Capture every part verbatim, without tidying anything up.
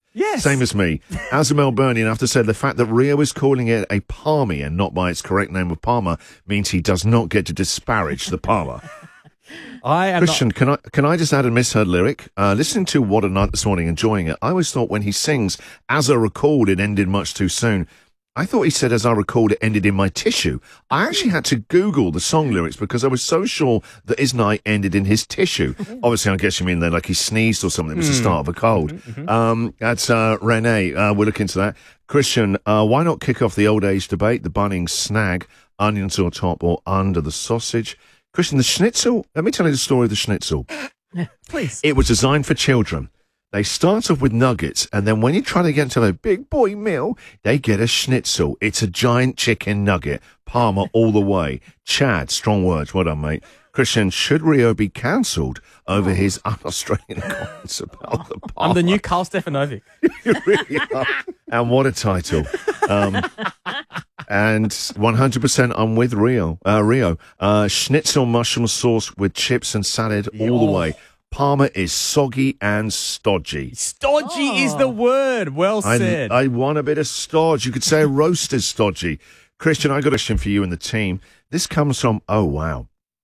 Yes. Same as me. As a Melburnian, I have to say the fact that Rio is calling it a palmy and not by its correct name of Palmer means he does not get to disparage the Palmer. I am Christian, not- can I can I just add a misheard lyric? Uh, listening to What a Night this morning, enjoying it, I always thought when he sings, as I recalled, it ended much too soon. I thought he said, as I recalled, it ended in my tissue. I actually had to Google the song lyrics because I was so sure that his night ended in his tissue. Obviously, I guess you mean that like he sneezed or something. It was the start of a cold. Mm-hmm. Um, that's uh, Renee. Uh, we'll look into that. Christian, uh, why not kick off the old age debate? The Bunnings snag, onions on top or under the sausage. Christian, the schnitzel, let me tell you the story of the schnitzel. Please. It was designed for children. They start off with nuggets, and then when you try to get into a big boy meal, they get a schnitzel. It's a giant chicken nugget. Parma all the way. Chad, strong words. Well done, mate. Christian, should Rio be cancelled over his un-Australian comments about the Parma? I'm the new Carl Stefanovic. You really are. And what a title. Um, and one hundred percent I'm with Rio. Uh, Rio. Uh, schnitzel mushroom sauce with chips and salad all the way. Parma is soggy and stodgy. Stodgy oh. is the word. Well said. I, I want a bit of stodge. You could say a roast is stodgy. Christian, I got a question for you and the team. This comes from, oh, wow.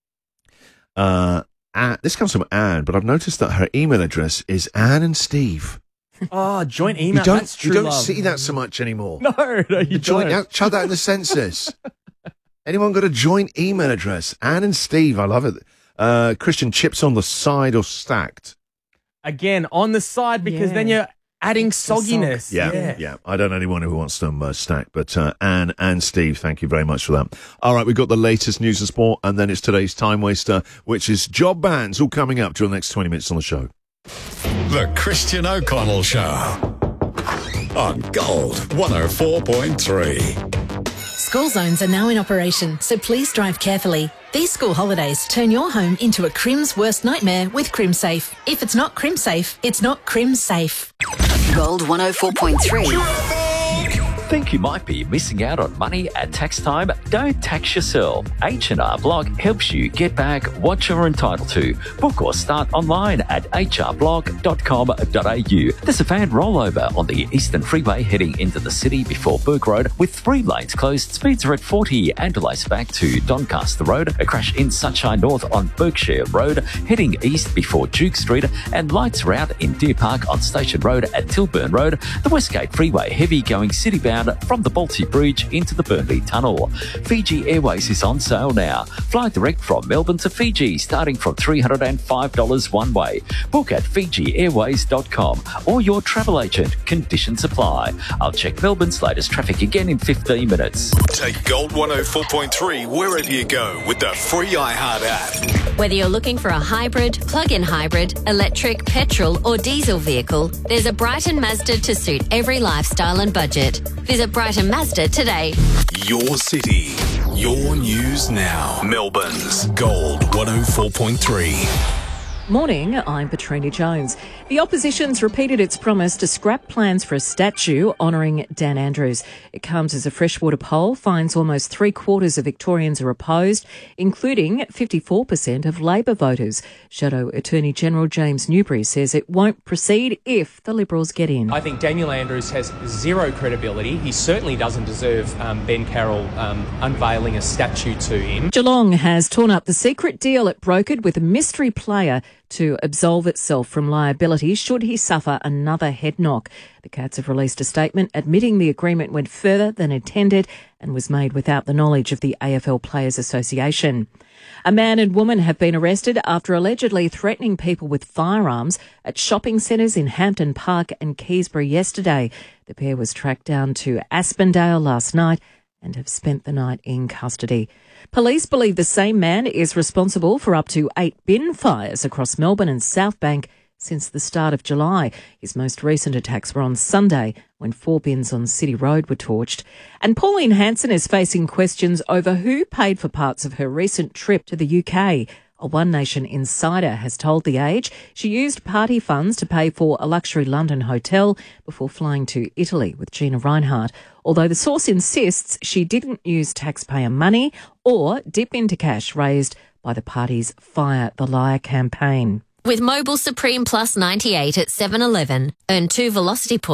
Uh, Anne, this comes from Anne, but I've noticed that her email address is Anne and Steve. Oh, joint email. You don't, That's true you don't love. see that so much anymore. No, no, you the joint, don't. Chuck that in the census. Anyone got a joint email address? Anne and Steve. I love it. Uh, Christian, chips on the side or stacked? Again, on the side, because Yeah. then you're adding sogginess. Yeah, yeah, yeah. I don't know anyone who wants them uh, stacked, but uh, Anne and Steve, thank you very much for that. All right, we've got the latest news and sport, and then it's today's time waster, which is job bans, all coming up during the next twenty minutes on the show. The Christian O'Connell Show on Gold one oh four point three. School zones are now in operation, so please drive carefully. These school holidays turn your home into a Crim's worst nightmare with CrimSafe. If it's not CrimSafe, it's not CrimSafe. Gold one oh four point three. Think you might be missing out on money at tax time? Don't tax yourself. H and R Block helps you get back what you're entitled to. Book or start online at h r block dot com dot a u. There's a van rollover on the Eastern Freeway heading into the city before Burke Road with three lanes closed. Speeds are at forty and delays back to Doncaster Road. A crash in Sunshine North on Berkshire Road heading east before Duke Street, and lights are out in Deer Park on Station Road at Tilburn Road. The Westgate Freeway heavy going city-bound from the Balti Bridge into the Burnley Tunnel. Fiji Airways is on sale now. Fly direct from Melbourne to Fiji starting from three hundred five dollars one way. Book at fiji airways dot com or your travel agent. Conditions apply. I'll check Melbourne's latest traffic again in fifteen minutes. Take Gold one oh four point three wherever you go with the free iHeart app. Whether you're looking for a hybrid, plug-in hybrid, electric, petrol or diesel vehicle, there's a Brighton Mazda to suit every lifestyle and budget. Visit Brighton Mazda today. Your city, your news now. Melbourne's Gold one oh four point three. Morning, I'm Petrina Jones. The opposition's repeated its promise to scrap plans for a statue honouring Dan Andrews. It comes as a Freshwater poll finds almost three quarters of Victorians are opposed, including fifty-four percent of Labor voters. Shadow Attorney General James Newbury says it won't proceed if the Liberals get in. I think Daniel Andrews has zero credibility. He certainly doesn't deserve um, Ben Carroll um, unveiling a statue to him. Geelong has torn up the secret deal it brokered with a mystery player to absolve itself from liability should he suffer another head knock. The Cats have released a statement admitting the agreement went further than intended and was made without the knowledge of the A F L Players Association. A man and woman have been arrested after allegedly threatening people with firearms at shopping centres in Hampton Park and Keysborough yesterday. The pair was tracked down to Aspendale last night and have spent the night in custody. Police believe the same man is responsible for up to eight bin fires across Melbourne and South Bank since the start of July. His most recent attacks were on Sunday when four bins on City Road were torched. And Pauline Hanson is facing questions over who paid for parts of her recent trip to the U K. A One Nation insider has told The Age she used party funds to pay for a luxury London hotel before flying to Italy with Gina Reinhardt, although the source insists she didn't use taxpayer money or dip into cash raised by the party's Fire the Liar campaign. With Mobile Supreme Plus ninety-eight at seven eleven, earn two Velocity points.